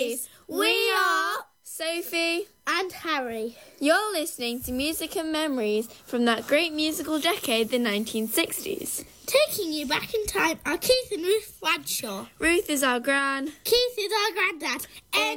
boys. We are Sophie and Harry. You're listening to Music and Memories from that great musical decade, the 1960s. Taking you back in time are Keith and Ruth Bradshaw. Ruth is our gran. Keith is our granddad.